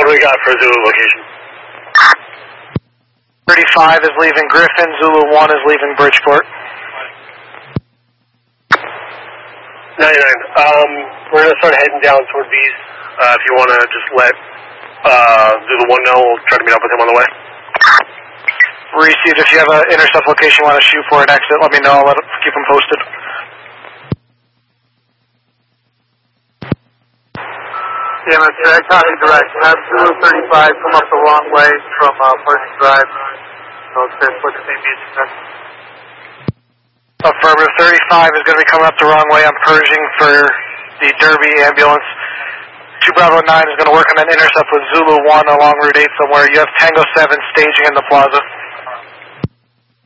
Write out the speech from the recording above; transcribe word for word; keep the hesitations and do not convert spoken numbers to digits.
What do we got for Zulu location? thirty-five is leaving Griffin, Zulu one is leaving Bridgeport. ninety-nine, um, we're going to start heading down toward these. Uh, if you want to just let uh, Zulu one know, we'll try to meet up with him on the way. Received. If you have an intercept location you want to shoot for an exit, let me know. I'll let it, keep them posted. Yeah, Mister Direct, copy direct. Have Zulu thirty-five come up the wrong way from uh, Pershing Drive. So it's been put the same music there. Affirmative. thirty-five is going to be coming up the wrong way on Pershing for the Derby ambulance. two Bravo nine is going to work on an intercept with Zulu one along Route eight somewhere. You have Tango seven staging in the plaza.